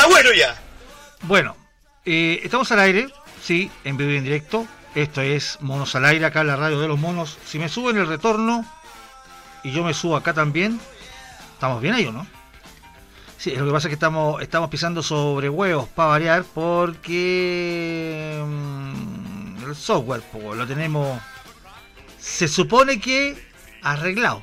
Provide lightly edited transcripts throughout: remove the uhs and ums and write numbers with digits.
está bueno ya. Bueno, estamos al aire, sí, en vivo y en directo. Esto es Monos al Aire, acá en la radio de los monos. Si me suben el retorno y yo me subo acá también, ¿estamos bien ahí o no? Sí, lo que pasa es que estamos pisando sobre huevos para variar porque el software lo tenemos, se supone que arreglado.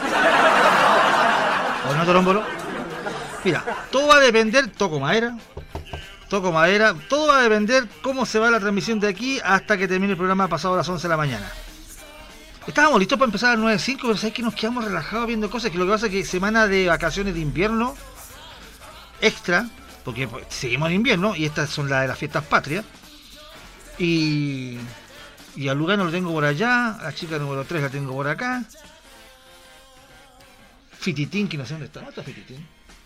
¿O no, Torombolo? Mira, todo va a depender, toco madera, todo va a depender cómo se va la transmisión de aquí hasta que termine el programa pasado a las 11 de la mañana. Estábamos listos para empezar a las 9:05, pero sabes que nos quedamos relajados viendo cosas, que lo que pasa es que semana de vacaciones de invierno extra, porque seguimos en invierno y estas son las de las fiestas patrias, y a Lugano lo tengo por allá, a la chica número 3 la tengo por acá, Fititín, que no sé dónde está. ¿Dónde está Fititín?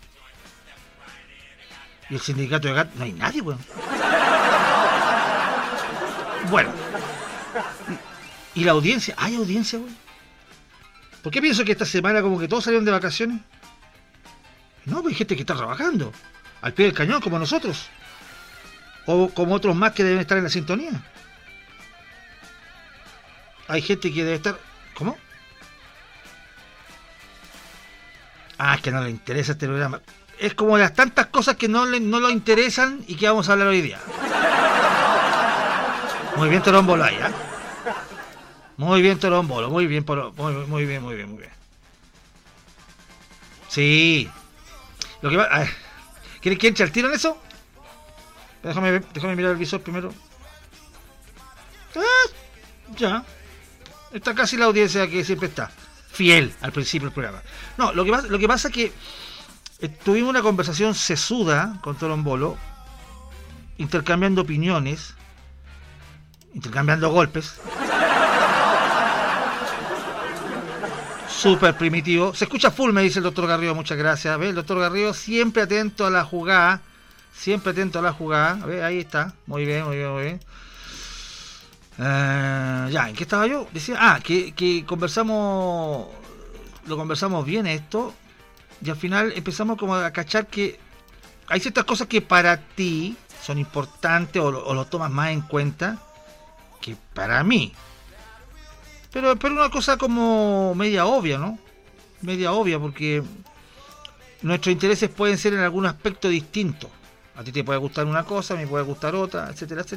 Y el sindicato de gatos, no hay nadie, weón. Bueno. ¿Y la audiencia? ¿Hay audiencia, weón? ¿Por qué pienso que esta semana como que todos salieron de vacaciones? No, pues hay gente que está trabajando al pie del cañón, como nosotros. O como otros más que deben estar en la sintonía. Hay gente que debe estar... ¿Cómo? Ah, es que no le interesa este programa. Es como las tantas cosas que no lo interesan y que vamos a hablar hoy día. Muy bien, Torombolo ahí, ¿eh? Muy bien, Torombolo, muy bien. Sí. Lo que va... ¿Quieren que eche el tiro en eso? Déjame mirar el visor primero. Ya. Está casi la audiencia que siempre está fiel al principio del programa. No, lo que pasa es que tuvimos una conversación sesuda con Torombolo, intercambiando opiniones, intercambiando golpes. Súper primitivo. Se escucha full, me dice el doctor Garrido, muchas gracias. ¿Ve? El doctor Garrido siempre atento a la jugada. ¿Ve? Ahí está. Muy bien. Ya, ¿en qué estaba yo? Decía, que conversamos, lo conversamos bien esto, y al final empezamos como a cachar que hay ciertas cosas que para ti son importantes o lo tomas más en cuenta que para mí. Pero una cosa como media obvia, ¿no? Media obvia, porque nuestros intereses pueden ser en algún aspecto distintos. A ti te puede gustar una cosa, a mí me puede gustar otra, etcétera.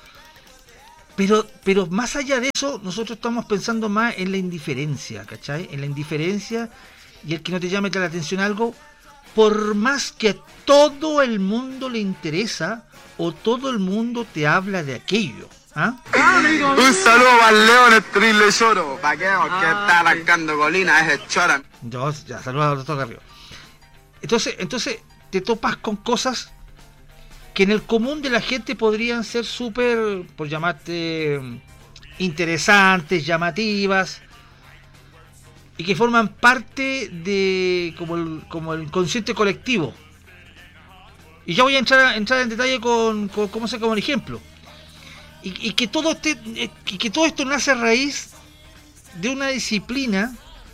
Pero más allá de eso, nosotros estamos pensando más en la indiferencia, ¿cachai? En la indiferencia y el que no te llame la atención algo, por más que a todo el mundo le interesa o todo el mundo te habla de aquello. ¿Ah? Un saludo para el León, el Trile Choro. ¿Para qué? Porque está arrancando colina, es el Chora. Yo, ya, saludos al doctor Garrido. Entonces te topas con cosas que en el común de la gente podrían ser súper, por llamarte, interesantes, llamativas, y que forman parte de como el inconsciente colectivo. Y ya voy a entrar en detalle con cómo se como un ejemplo. Y que todo esto nace a raíz de una disciplina.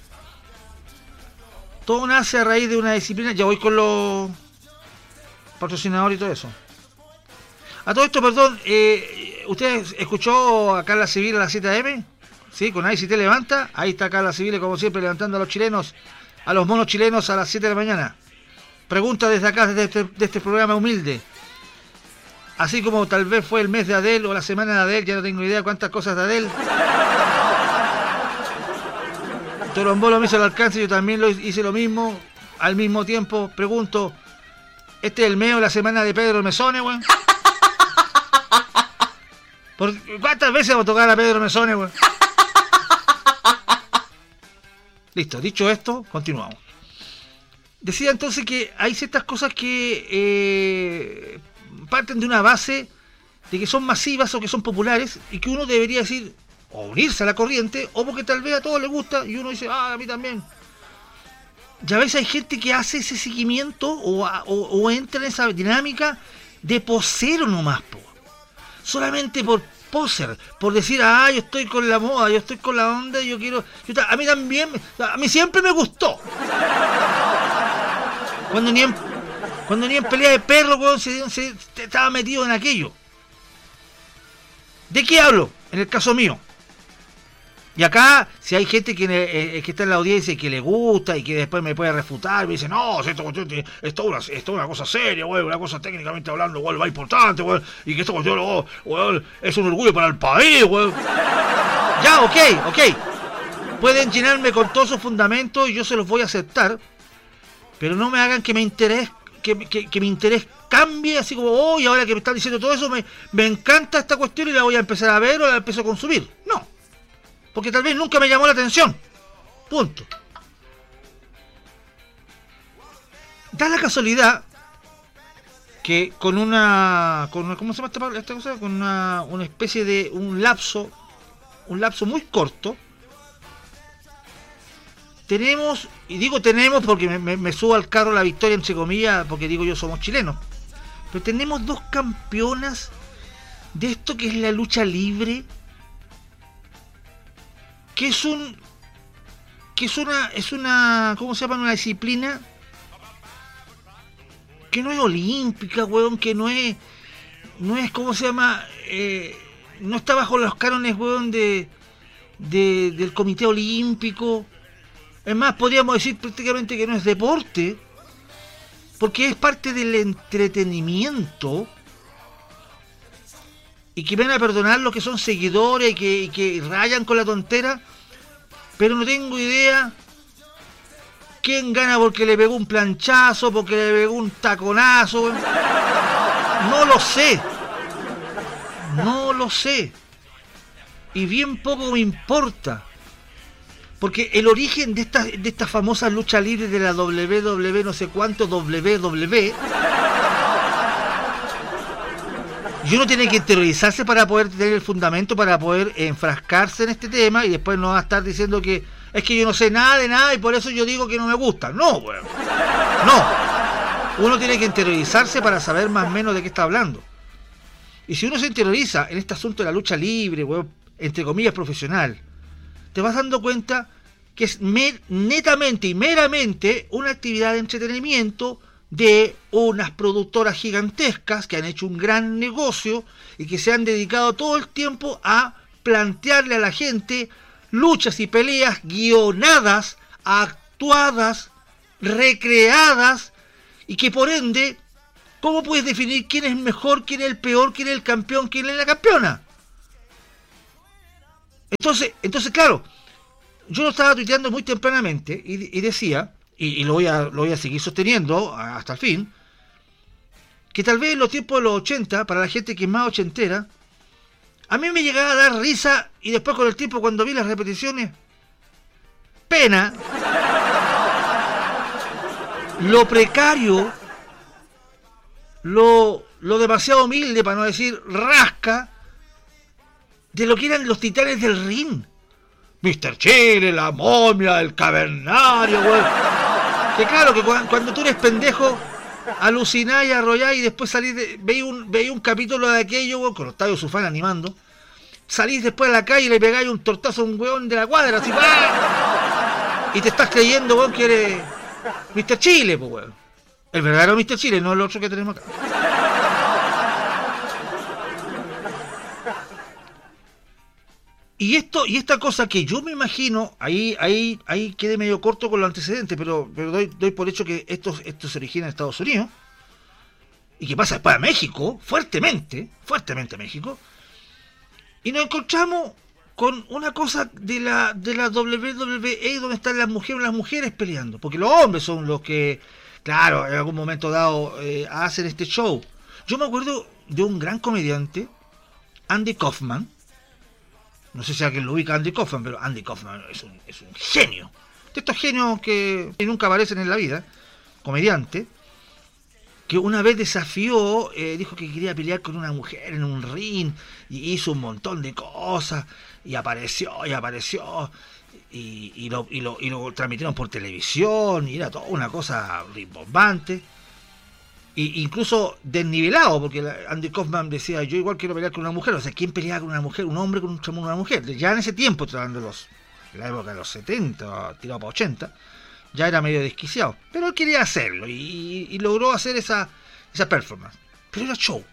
Todo nace a raíz de una disciplina. Ya voy con los patrocinadores y todo eso. A todo esto, perdón, ¿usted escuchó a Carla Civil a las 7 AM? Sí, con Ahí si te levanta. Ahí está Carla Civil, como siempre, levantando a los chilenos, a los monos chilenos a las 7 de la mañana. Pregunta desde acá, desde este programa humilde. Así como tal vez fue el mes de Adele o la semana de Adele, ya no tengo idea cuántas cosas de Adele. Torombolo me hizo el alcance, yo también hice lo mismo. Al mismo tiempo, pregunto, ¿este es el mes o la semana de Pedro Mesone, weón? ¿Cuántas veces vamos a tocar a Pedro Mesone, weón? Listo, dicho esto, continuamos. Decía entonces que hay ciertas cosas que parten de una base de que son masivas o que son populares y que uno debería decir, o unirse a la corriente, o porque tal vez a todos les gusta y uno dice, a mí también. Ya ves, hay gente que hace ese seguimiento o entra en esa dinámica de posero nomás, po. Solamente por poser, por decir, yo estoy con la moda, yo estoy con la onda, a mí también, a mí siempre me gustó. Cuando ni en pelea de perro, weón, se estaba metido en aquello. ¿De qué hablo? En el caso mío. Y acá, si hay gente que está en la audiencia y que le gusta y que después me puede refutar, me dice, no, esto es una cosa seria, güey, una cosa técnicamente hablando, güey, va importante, güey, y que esto güey, es un orgullo para el país, güey. Ya, ok. Pueden llenarme con todos sus fundamentos y yo se los voy a aceptar, pero no me hagan que mi interés cambie, así como, oh, y ahora que me están diciendo todo eso, me encanta esta cuestión y la voy a empezar a ver o la empiezo a consumir. No. Porque tal vez nunca me llamó la atención. Punto. Da la casualidad que con una ¿cómo se llama esta cosa? Con una especie de un lapso muy corto, tenemos, y digo tenemos porque me subo al carro la victoria entre comillas, porque digo yo somos chilenos, pero tenemos dos campeonas de esto que es la lucha libre, que es una ¿cómo se llama? Una disciplina que no es olímpica, weón, que no es ¿cómo se llama? No está bajo los cánones, weón, del Comité Olímpico. Es más, podríamos decir prácticamente que no es deporte, porque es parte del entretenimiento. Y que me van a perdonar los que son seguidores y que rayan con la tontera, pero no tengo idea quién gana porque le pegó un planchazo, porque le pegó un taconazo. No lo sé. Y bien poco me importa. Porque el origen de esta famosa lucha libre de la WWE, no sé cuánto, WWE, y uno tiene que interiorizarse para poder tener el fundamento, para poder enfrascarse en este tema y después no va a estar diciendo que es que yo no sé nada de nada y por eso yo digo que no me gusta. No, weón. No. Uno tiene que interiorizarse para saber más o menos de qué está hablando. Y si uno se interioriza en este asunto de la lucha libre, weón, entre comillas profesional, te vas dando cuenta que es netamente y meramente una actividad de entretenimiento de unas productoras gigantescas que han hecho un gran negocio y que se han dedicado todo el tiempo a plantearle a la gente luchas y peleas guionadas, actuadas, recreadas, y que por ende, ¿cómo puedes definir quién es mejor, quién es el peor, quién es el campeón, quién es la campeona? Entonces claro, yo lo estaba tuiteando muy tempranamente y decía, y lo voy a seguir sosteniendo hasta el fin, que tal vez en los tiempos de los 80, para la gente que es más ochentera, a mí me llegaba a dar risa y después con el tiempo cuando vi las repeticiones, pena, lo precario, lo demasiado humilde, para no decir rasca, de lo que eran los titanes del ring. Mr. Chile, la momia, el cavernario, güey. Que claro, que cuando tú eres pendejo, alucinás y arrollás y después salís, veis un capítulo de aquello, güey, con Octavio Zufán animando. Salís después a la calle y le pegáis un tortazo a un weón de la cuadra, así, ¡ah! Y te estás creyendo, weón, que eres Mr. Chile, pues, weón. El verdadero Mr. Chile, no el otro que tenemos acá. Y esta cosa que yo me imagino, ahí quedé medio corto con los antecedentes, pero doy por hecho que esto se origina en Estados Unidos y que pasa después a México, fuertemente a México, y nos encontramos con una cosa de la WWE donde están las mujeres peleando, porque los hombres son los que, claro, en algún momento dado hacen este show. Yo me acuerdo de un gran comediante, Andy Kaufman. No sé si alguien lo ubica a Andy Kaufman, pero Andy Kaufman es un genio. De estos genios que nunca aparecen en la vida, comediante, que una vez desafió, dijo que quería pelear con una mujer en un ring, y hizo un montón de cosas, y apareció, y lo transmitieron por televisión, y era toda una cosa rimbombante. Y incluso desnivelado, porque Andy Kaufman decía, yo igual quiero pelear con una mujer. O sea, ¿quién peleaba con una mujer? Un hombre con una mujer. Ya en ese tiempo, en la época de los 70, tirado para 80, ya era medio desquiciado, pero él quería hacerlo y logró hacer esa performance. Pero era show.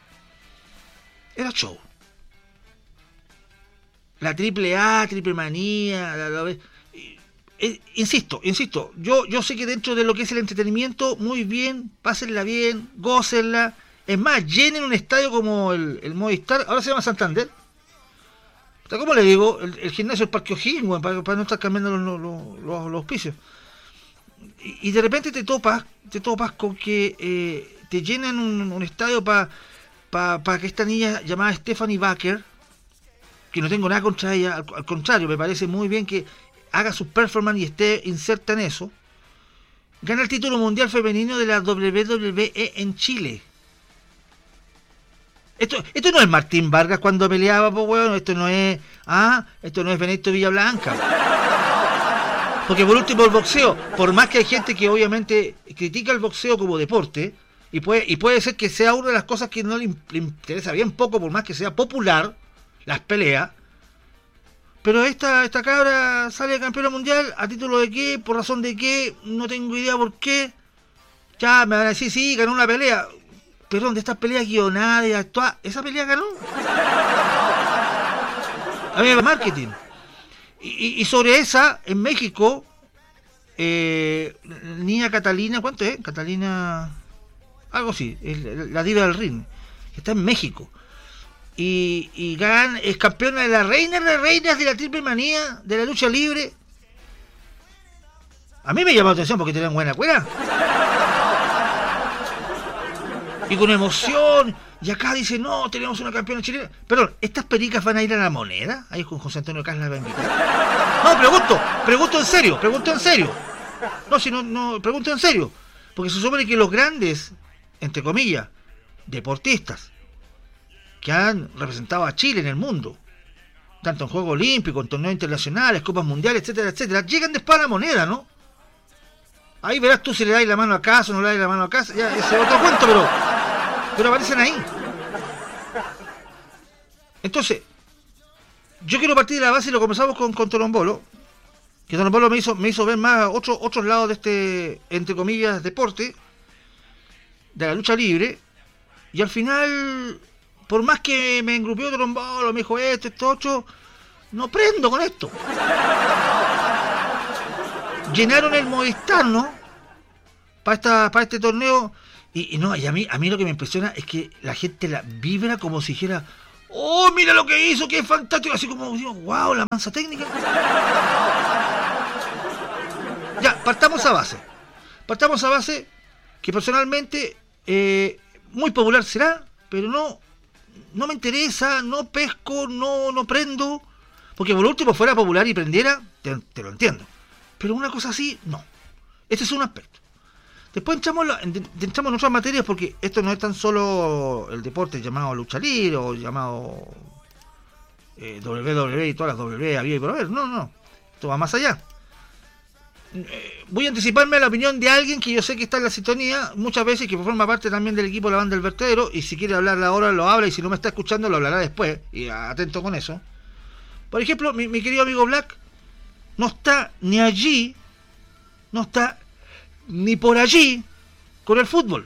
La triple A, triple manía, insisto, yo sé que dentro de lo que es el entretenimiento, muy bien, pásenla bien, gócenla. Es más, llenen un estadio como el Movistar, ahora se llama Santander. ¿Cómo le digo? El gimnasio del Parque O'Higgins, para no estar cambiando los auspicios. Y de repente te topas con que te llenan un estadio para que esta niña llamada Stephanie Baker, que no tengo nada contra ella, al contrario, me parece muy bien que haga su performance y esté inserta en eso, gana el título mundial femenino de la WWE en Chile. Esto no es Martín Vargas cuando peleaba, pues bueno, esto no es Benedicto Villablanca. Porque por último el boxeo, por más que hay gente que obviamente critica el boxeo como deporte, y puede ser que sea una de las cosas que no le interesa bien poco, por más que sea popular, las peleas, pero esta cabra sale campeona mundial, ¿a título de qué? ¿Por razón de qué? No tengo idea por qué. Ya me van a decir, sí, ganó una pelea. Perdón, de estas peleas guionadas y actuadas, ¿esa pelea ganó? A mí me va marketing. Y sobre esa, en México, niña Catalina, ¿cuánto es? Catalina, algo así, la diva del ring, que está en México. Y es campeona de la reina de reinas de la triple manía, de la lucha libre. A mí me llamó la atención porque tenían buena cuera. Y con emoción, y acá dice, no, tenemos una campeona chilena. Perdón, ¿estas pericas van a ir a la Moneda? Ahí con José Antonio Casas va a invitar. No, pregunto en serio. No, pregunto en serio. Porque se supone que los grandes, entre comillas, deportistas, que han representado a Chile en el mundo, tanto en Juegos Olímpicos, en torneos internacionales, Copas Mundiales, etcétera, llegan después a la Moneda, ¿no? Ahí verás tú si le das la mano a casa o no le das la mano a casa, ya ese es otro cuento, pero aparecen ahí. Entonces, yo quiero partir de la base y lo comenzamos con Torombolo, que Torombolo me hizo ver más otros lados de este, entre comillas, deporte, de la lucha libre, y al final, por más que me engrupió Torombolo, me dijo esto, otro, no prendo con esto. Llenaron el Movistar, ¿no? Para este torneo. Y a mí lo que me impresiona es que la gente la vibra como si dijera, oh, mira lo que hizo, qué fantástico. Así como, digo, wow, la mansa técnica. Ya, partamos a base que personalmente muy popular será, pero no me interesa, no pesco, no prendo. Porque por último fuera popular y prendiera, te lo entiendo. Pero una cosa así, no. Este es un aspecto. Después entramos en otras materias, porque esto no es tan solo el deporte llamado lucha libre o llamado WWE y todas las WWE había y por haber. No. Esto va más allá. Voy a anticiparme a la opinión de alguien que yo sé que está en la sintonía muchas veces, que forma parte también del equipo de la banda del vertedero, y si quiere hablar ahora lo habla, y si no me está escuchando lo hablará después, y atento con eso. Por ejemplo, mi querido amigo Black no está ni allí, no está ni por allí con el fútbol.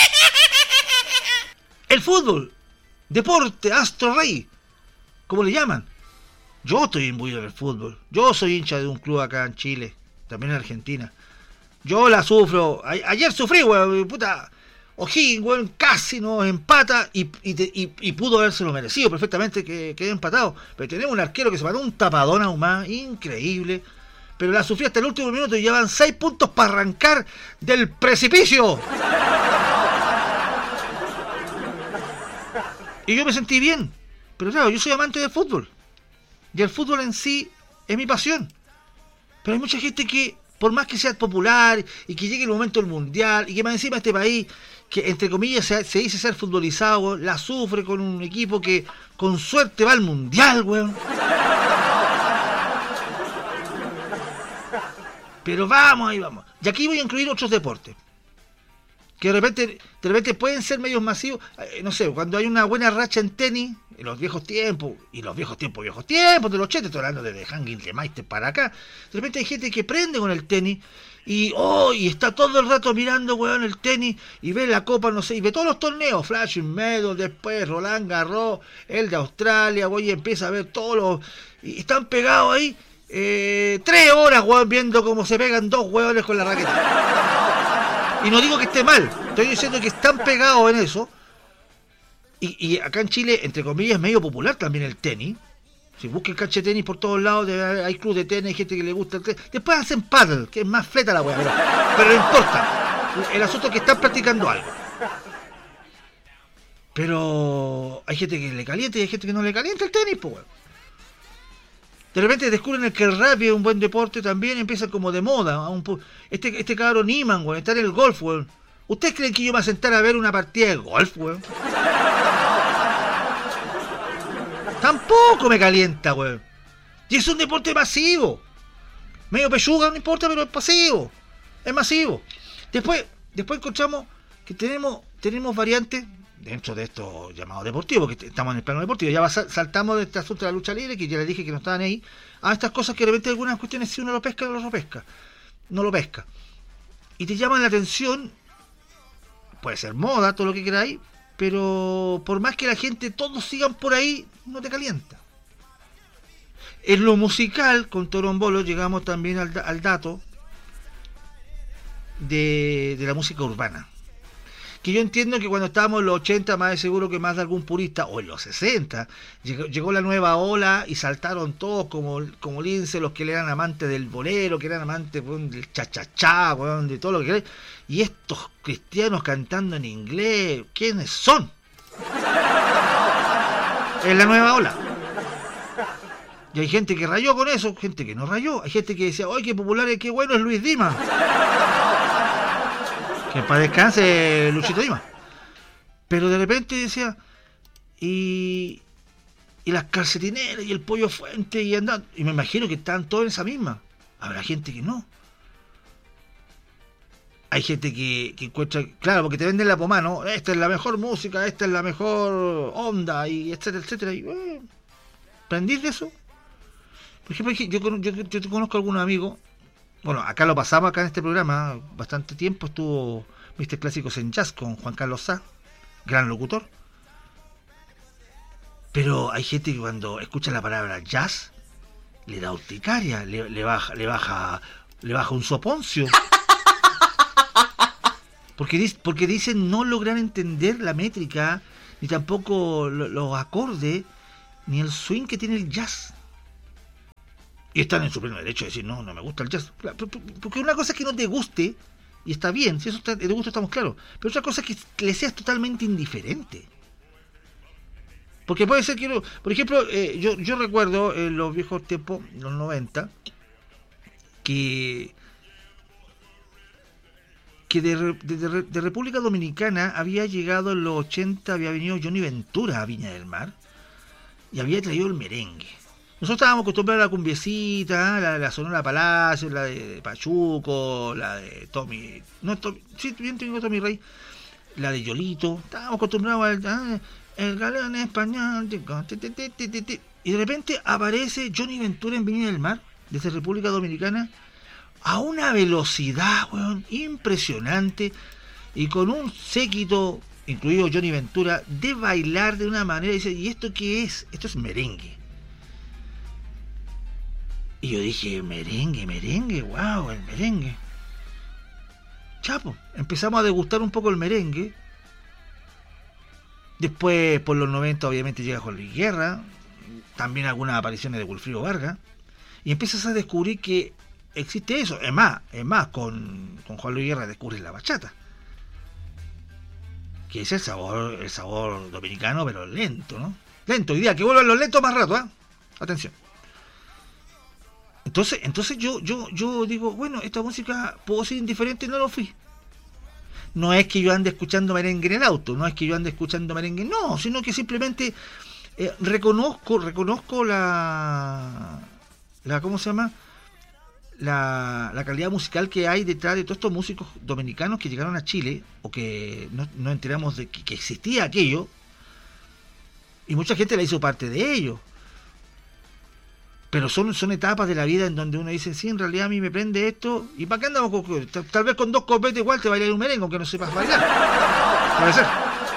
El fútbol, deporte, astro rey, como le llaman. Yo estoy imbuido en el fútbol. Yo soy hincha de un club acá en Chile, también en Argentina. Yo la sufro. Ayer sufrí, weón, puta. O'Higgins, weón, casi nos empata y pudo habérselo merecido perfectamente que quede empatado. Pero tenemos un arquero que se mandó un tapadón aún más, increíble. Pero la sufrí hasta el último minuto y llevan 6 puntos para arrancar del precipicio. Y yo me sentí bien. Pero claro, yo soy amante del fútbol. Y el fútbol en sí es mi pasión. Pero hay mucha gente que, por más que sea popular y que llegue el momento del mundial y que más encima este país, que entre comillas se dice ser futbolizado, la sufre con un equipo que con suerte va al mundial, weón. Pero vamos. Y aquí voy a incluir otros deportes. que de repente pueden ser medios masivos, no sé, cuando hay una buena racha en tenis, en los viejos tiempos, de los 80, estoy hablando de Hanging de Meister para acá, de repente hay gente que prende con el tenis, y está todo el rato mirando, weón, el tenis, y ve la copa, no sé, y ve todos los torneos, Flushing Meadows, después Roland Garros, el de Australia, y empieza a ver todos los, y están pegados ahí, 3 horas, weón, viendo cómo se pegan 2 weones con la raqueta. Y no digo que esté mal, estoy diciendo que están pegados en eso. Y acá en Chile, entre comillas, es medio popular también el tenis. Si buscan cancha de tenis por todos lados, hay clubes de tenis, hay gente que le gusta el tenis. Después hacen paddle, que es más fleta la weá, pero no importa. El asunto es que están practicando algo. Pero hay gente que le calienta y hay gente que no le calienta el tenis, pues weón. De repente descubren que el rugby es un buen deporte también, empieza como de moda. Este cabrón Niman, weón, está en el golf, weón. ¿Ustedes creen que yo me voy a sentar a ver una partida de golf, weón? Tampoco me calienta, weón. Y es un deporte masivo. Medio pechuga, no importa, pero es pasivo. Es masivo. Después encontramos que tenemos variantes dentro de estos llamados deportivos, que estamos en el plano deportivo. Ya saltamos de este asunto de la lucha libre, que ya les dije que no estaban ahí, a estas cosas que de repente algunas cuestiones, si uno lo pesca, no lo pesca. Y te llaman la atención, puede ser moda, todo lo que queráis, pero por más que la gente, todos sigan por ahí, no te calienta. En lo musical, con Torombolo, llegamos también al dato de la música urbana. Que yo entiendo que cuando estábamos en los 80, más de seguro que más de algún purista, o en los 60, llegó la nueva ola y saltaron todos como lince, los que eran amantes del bolero, que eran amantes, bueno, del cha-cha-cha, bueno, de todo lo que queráis. Y estos cristianos cantando en inglés, ¿quiénes son? Es la nueva ola. Y hay gente que rayó con eso, gente que no rayó. Hay gente que decía, ¡ay, qué popular y qué bueno es Luis Dimas! Que para descanse Luchito Dimas. Pero de repente decía, y las calcetineras y el pollo fuente y andando. Y me imagino que están todos en esa misma. Habrá gente que no. Hay gente que encuentra, claro, porque te venden la pomada, ¿no? Esta es la mejor música, esta es la mejor onda, y etcétera, etcétera. Y ¿aprendís de eso? Por ejemplo, yo conozco a algunos amigos. Bueno, acá lo pasamos acá en este programa, bastante tiempo estuvo Mr. Clásicos en Jazz con Juan Carlos Sá, gran locutor. Pero hay gente que cuando escucha la palabra jazz le da urticaria, le baja un soponcio. Porque dicen no lograr entender la métrica, ni tampoco los acordes, ni el swing que tiene el jazz. Y están en su pleno derecho de decir, no me gusta el jazz. Porque una cosa es que no te guste, y está bien, si eso de gusto estamos claros. Pero otra cosa es que le seas totalmente indiferente. Porque puede ser que, por ejemplo, yo recuerdo en los viejos tiempos, los 90, que de República Dominicana había llegado en los 80, había venido Johnny Ventura a Viña del Mar, y había traído el merengue. Nosotros estábamos acostumbrados a la cumbiecita, la Sonora Palacio, la de Pachuco, la de Tommy... sí, bien tengo Tommy Rey. La de Yolito. Estábamos acostumbrados al el galeón español. Y de repente aparece Johnny Ventura en Viña del Mar, desde República Dominicana, a una velocidad, weón, impresionante, y con un séquito, incluido Johnny Ventura, de bailar de una manera. Y dice, ¿y esto qué es? Esto es merengue. Y yo dije, merengue, wow, el merengue. Chapo, empezamos a degustar un poco el merengue. Después, por los 90, obviamente llega Juan Luis Guerra, también algunas apariciones de Wilfrido Vargas, y empiezas a descubrir que existe eso. Es más, con Juan Luis Guerra descubres la bachata, que es el sabor dominicano, pero lento, ¿no? Lento, hoy día, que vuelvan los lentos más rato, ¿eh? Atención. Entonces yo digo, bueno, esta música puedo ser indiferente, no lo fui. No es que yo ande escuchando merengue en el auto, no es que yo ande escuchando merengue, no, sino que simplemente reconozco la ¿cómo se llama? la calidad musical que hay detrás de todos estos músicos dominicanos que llegaron a Chile, o que no enteramos de que existía aquello, y mucha gente la hizo parte de ello. Pero son etapas de la vida en donde uno dice, sí, en realidad a mí me prende esto, y ¿para qué andamos con, tal vez con 2 copetes igual te bailar un merengue, aunque no sepas bailar? Puede ser.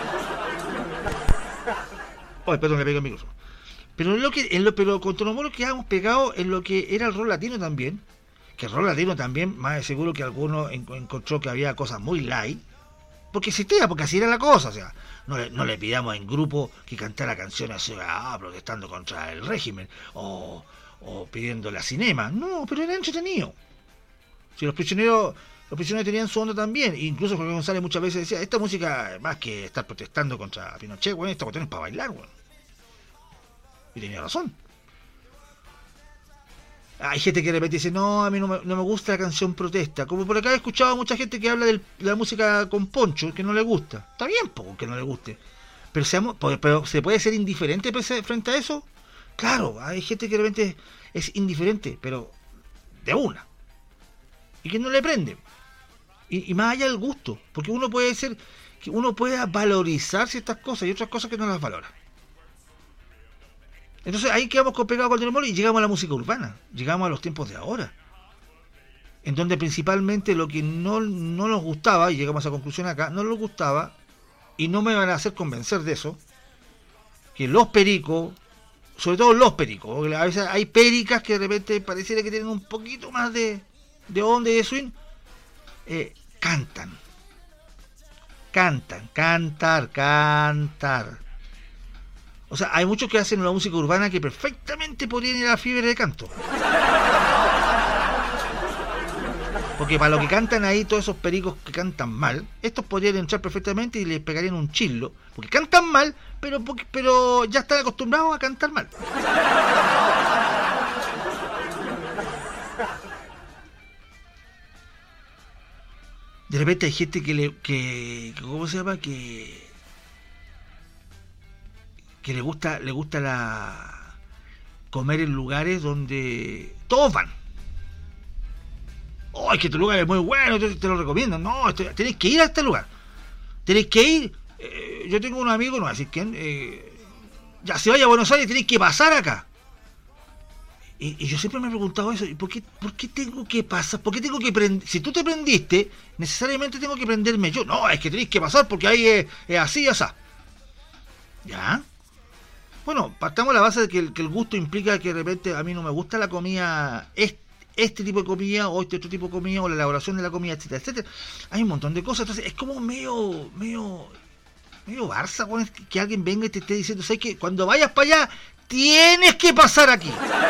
Ay, perdón, le pegué el micrófono. Pero con Tono que hemos pegado en lo que era el rock latino también, que el rock latino también, más de seguro que alguno encontró que había cosas muy light, porque existía, porque así era la cosa, o sea, no le pidamos en grupo que cantara canciones así, protestando contra el régimen, o pidiéndole a cinema, no, pero era entretenido. Si los prisioneros tenían su onda también, incluso Jorge González muchas veces decía, esta música, más que estar protestando contra Pinochet, bueno, esta cuestión es para bailar, bueno. Y tenía razón. Hay gente que de repente dice, no, a mí no me gusta la canción protesta. Como por acá he escuchado a mucha gente que habla de la música con poncho, que no le gusta. Está bien, que no le guste. Pero ¿se puede ser indiferente frente a eso? Claro, hay gente que de repente es indiferente, pero de una. Y que no le prende. Y más allá del gusto. Porque uno puede valorizar ciertas cosas y otras cosas que no las valora. Entonces ahí quedamos pegados con el humor y llegamos a la música urbana, llegamos a los tiempos de ahora, en donde principalmente lo que no nos gustaba, y llegamos a esa conclusión acá, no nos gustaba, y no me van a hacer convencer de eso, que los pericos, sobre todo los pericos, porque a veces hay pericas que de repente pareciera que tienen un poquito más de onda y de swing, cantar. O sea, hay muchos que hacen una música urbana que perfectamente podrían ir a la fiebre de canto. Porque para lo que cantan ahí, todos esos pericos que cantan mal, estos podrían entrar perfectamente y les pegarían un chillo. Porque cantan mal, pero ya están acostumbrados a cantar mal. De repente hay gente que ¿cómo se llama? Que le gusta comer en lugares donde todos van. Oh, es que este lugar es muy bueno, te lo recomiendo. No, tenés que ir a este lugar. Tenés que ir. Yo tengo un amigo, no voy a decir quién, ya se vaya a Buenos Aires, tenés que pasar acá. Y yo siempre me he preguntado eso, ¿por qué tengo que pasar? ¿Por qué tengo que prender? Si tú te prendiste, necesariamente tengo que prenderme yo. No, es que tenés que pasar porque ahí es así y así. ¿Ya? Bueno, partamos de la base de que el gusto implica que de repente a mí no me gusta la comida, este tipo de comida, o este otro tipo de comida, o la elaboración de la comida, etcétera, etcétera. Hay un montón de cosas, entonces es como medio Barça, bueno, que alguien venga y te esté diciendo, ¿sabes qué? Cuando vayas para allá, tienes que pasar aquí.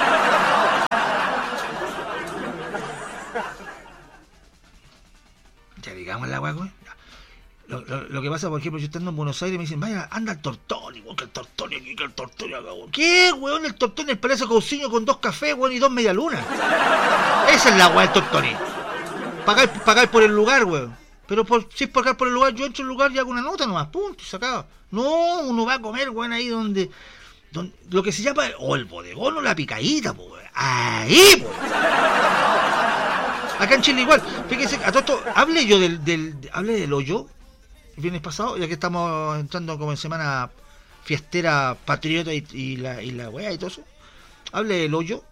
Ya digamos la hueá, güey. Lo que pasa, por ejemplo, yo estando en Buenos Aires me dicen, vaya, anda al Tortoni, weón, que el Tortoni aquí, que el Tortoni acá, weón. ¿Qué, weón? El Tortoni, el Palacio Cousiño con 2 cafés, weón, y 2 medialunas. Esa es la weá del Tortoni. Pagar por el lugar, weón. Pero si es pagar por el lugar, yo entro al lugar y hago una nota nomás, punto, y se acaba. No, uno va a comer, weón, ahí donde lo que se llama, el bodegón o la picadita, weón. Ahí, weón. Acá en Chile igual. Fíjense, a todo esto, hablé del hoyo el viernes pasado, ya que estamos entrando como en semana fiestera patriota y la weá y todo eso. Hablé del hoyo.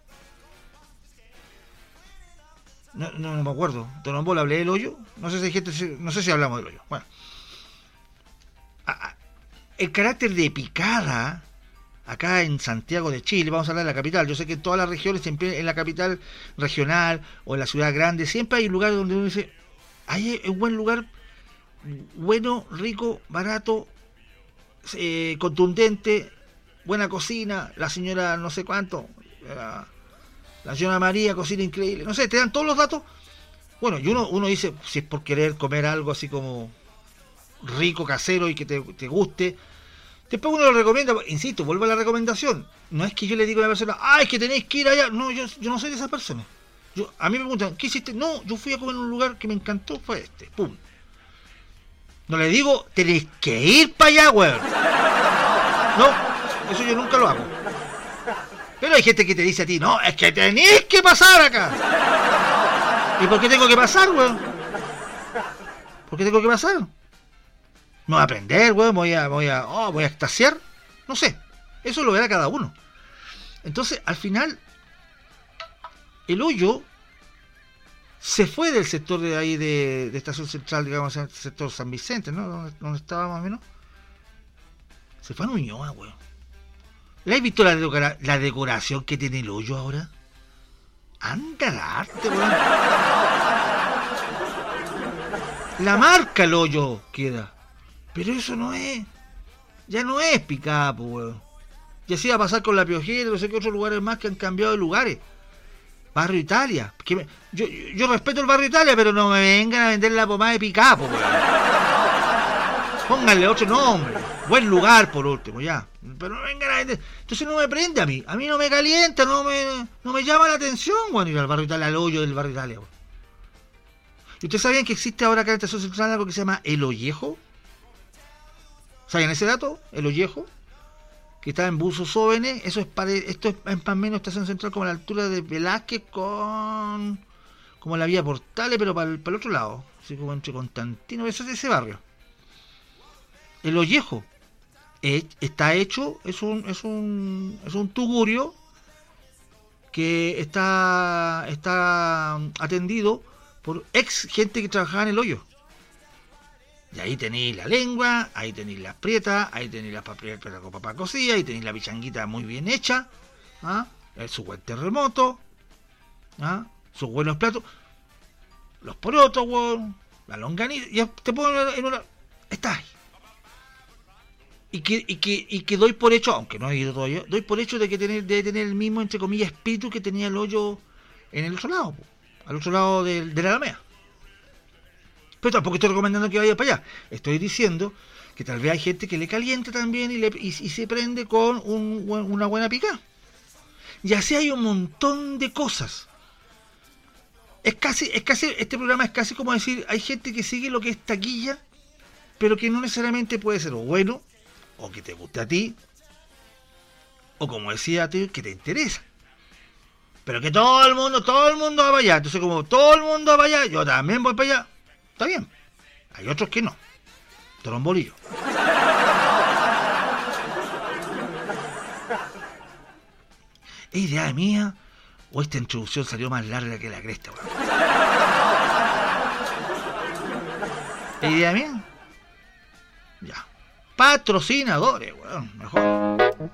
No me acuerdo. Tonombol, hablé del hoyo. No sé si hay gente, no sé si hablamos del hoyo. Bueno. El carácter de picada acá en Santiago de Chile, vamos a hablar de la capital. Yo sé que en todas las regiones, siempre en la capital regional o en la ciudad grande, siempre hay lugares donde uno dice, ahí es un buen lugar, bueno, rico, barato, contundente, buena cocina, la señora no sé cuánto, la señora María cocina increíble, no sé, te dan todos los datos. Bueno, y uno dice, si es por querer comer algo así como rico, casero y que te guste, después uno lo recomienda, insisto, vuelvo a la recomendación. No es que yo le diga a la persona, es que tenéis que ir allá. No, yo no soy de esa persona. A mí me preguntan, ¿qué hiciste? No, yo fui a comer en un lugar que me encantó, fue este, pum. No le digo, tenéis que ir para allá, weón. No, eso yo nunca lo hago. Pero hay gente que te dice a ti, no, es que tenéis que pasar acá. ¿Y por qué tengo que pasar, weón? ¿Por qué tengo que pasar? ¿Me voy a aprender, weón? ¿Voy a extasiar? No sé. Eso lo verá cada uno. Entonces, al final, el hoyo se fue del sector de ahí de Estación Central, digamos, el sector San Vicente, ¿no? Donde estaba más o menos. Se fue a Ñuñoa, weón. ¿Le has visto la decoración que tiene el hoyo ahora? Anda al arte, weón. La marca el hoyo queda. Pero eso no es. Ya no es Picapo, weón. Y así va a pasar con La Piojera, no sé qué otros lugares más que han cambiado de lugares. Barrio Italia. Yo respeto el Barrio Italia, pero no me vengan a vender la pomada de Picapo, weón. Pónganle otro nombre. Buen lugar, por último, ya. Pero no vengan a vender. Entonces no me prende a mí. A mí no me calienta, no me llama la atención, weón, ir al Barrio Italia, al hoyo del Barrio Italia, weón. ¿Y ustedes sabían que existe ahora acá en Estación Central algo que se llama El Ollejo? ¿Saben ese dato? El Ollejo. Que está en Buzos Jóvenes. Esto es más o menos Estación Central como a la altura de Velázquez como la vía Portales, pero para el otro lado. Así como entre Constantino, ese barrio. El Ollejo está hecho, es un tugurio que está atendido por ex gente que trabajaba en el hoyo. Y ahí tenéis la lengua, ahí tenéis las prietas, ahí tenéis las papas cocidas, ahí tenéis la pichanguita muy bien hecha, su buen terremoto, sus buenos platos, los porotos, la longaniza, y te pongo en una. Está ahí. Y que doy por hecho, aunque no he ido todavía, doy por hecho de que debe tener el mismo, entre comillas, espíritu que tenía el hoyo en el otro lado, al otro lado de la Alameda. Pero tampoco estoy recomendando que vaya para allá. Estoy diciendo que tal vez hay gente que le calienta también y se prende con una buena picada. Y así hay un montón de cosas. Este programa es casi como decir, hay gente que sigue lo que es taquilla, pero que no necesariamente puede ser o bueno, o que te guste a ti, o como decía a ti, que te interesa. Pero que todo el mundo va para allá. Entonces, como todo el mundo va para allá, yo también voy para allá. Está bien. Hay otros que no. Trombolillo. ¿Es idea mía o esta introducción salió más larga que la cresta, weón? ¿Es idea mía? Ya. Patrocinadores, weón. Mejor.